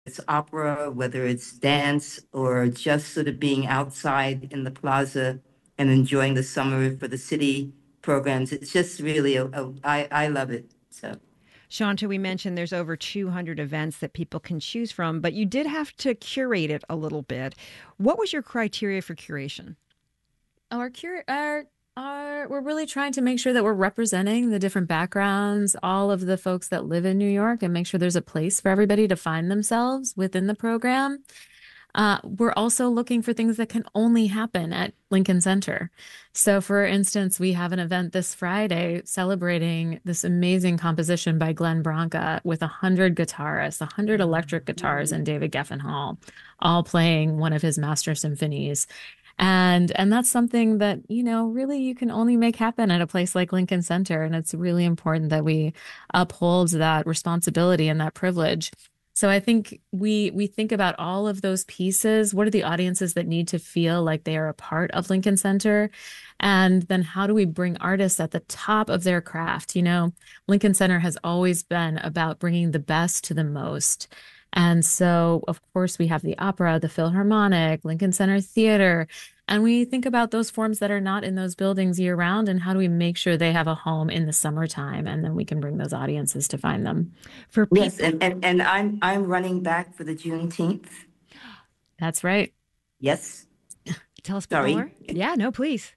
it's opera, whether it's dance, or just sort of being outside in the plaza and enjoying the summer for the city programs. It's just really, I love it. So. Shanta, we mentioned there's over 200 events that people can choose from, but you did have to curate it a little bit. What was your criteria for curation? Our cure our we're really trying to make sure that we're representing the different backgrounds, all of the folks that live in New York, and make sure there's a place for everybody to find themselves within the program. We're also looking for things that can only happen at Lincoln Center. So, for instance, we have an event this Friday celebrating this amazing composition by Glenn Branca with 100 guitarists, 100 electric guitars, and David Geffen Hall, all playing one of his master symphonies. And that's something that, really you can only make happen at a place like Lincoln Center. And it's really important that we uphold that responsibility and that privilege. So I think we think about all of those pieces. What are the audiences that need to feel like they are a part of Lincoln Center? And then how do we bring artists at the top of their craft? Lincoln Center has always been about bringing the best to the most. And so, of course, we have the opera, the Philharmonic, Lincoln Center Theater, and we think about those forms that are not in those buildings year round and how do we make sure they have a home in the summertime, and then we can bring those audiences to find them. For Yes, people, and I'm running back for the Juneteenth. That's right. Yes, tell us a bit sorry. more. Yeah, no, please.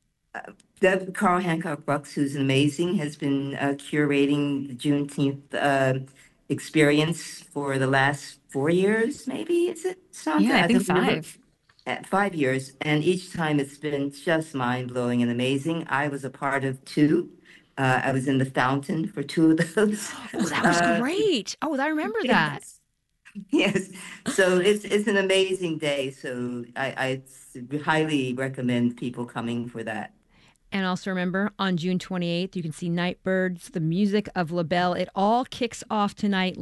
Deb Carl Hancock Brooks, who's amazing, has been curating the Juneteenth experience for the last 4 years, maybe, is it, Yeah, Santa? I I think don't remember. 5. 5 years, and each time it's been just mind-blowing and amazing. I was a part of two. I was in the fountain for two of those. Oh, that was Uh, great. Oh, I remember that. yes. Yes. So it's an amazing day. So I highly recommend people coming for that. And also remember, on June 28th, you can see Nightbirds, the music of LaBelle. It all kicks off tonight.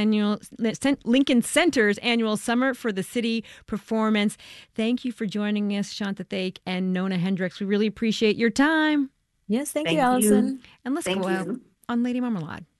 Lincoln Center's annual Summer for the City performance. Thank you for joining us, Shanta Thake and Nona Hendricks. We really appreciate your time. Yes, thank you, Thank you. Allison. And let's go Thank out you. on Lady Marmalade.